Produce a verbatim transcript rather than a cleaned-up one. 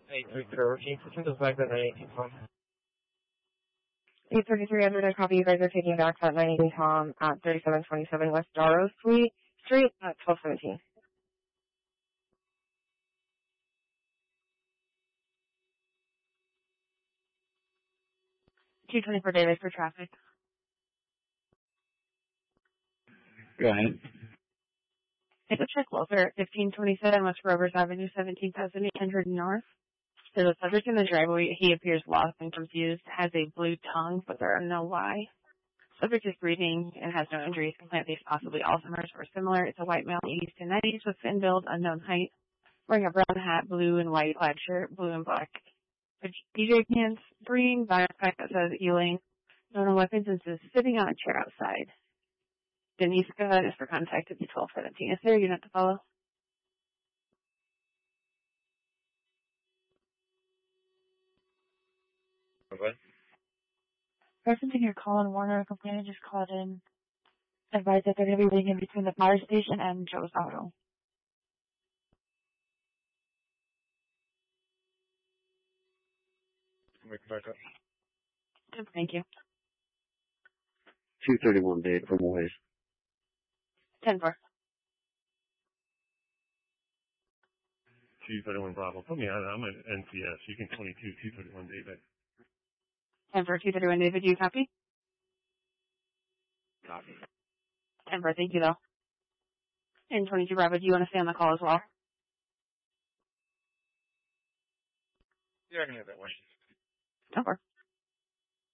eight three zero, can you put those back that nine eighteen Tom? eight thirty-three hundred, I copy. You guys are taking back that nine eighteen Tom at thirty-seven twenty-seven West Darrow Street, Street at twelve seventeen. two twenty-four Davis for traffic. Go ahead. It's a check welfare at fifteen twenty-seven West Rovers Avenue, seventeen thousand eight hundred North. There's a subject in the driveway. He appears lost and confused, has a blue tongue, but there are no why. Subject is breathing and has no injuries. Complaint is possibly Alzheimer's or similar. It's a white male, eighties to nineties, with thin build, unknown height, wearing a brown hat, blue and white plaid shirt, blue and black D J pants, green backpack that says Elaine. No weapons and is sitting on a chair outside. Denise, go ahead, is for contact at the twelve seventeen. Is there a unit to follow? What? Person in your call and Warner, a complainant just called in. Advised that they're going to be waiting in between the fire station and Joe's Auto. Wait, back up. Thank you. two thirty-one Dave from Ways. ten four. two thirty-one Bravo. Put me on. I'm at N C S. You can twenty-two, two thirty-one David. ten four, two thirty-one David, do you copy? Copy. ten four, thank you though. And twenty-two Bravo, do you want to stay on the call as well? Yeah, I can have that one. ten four.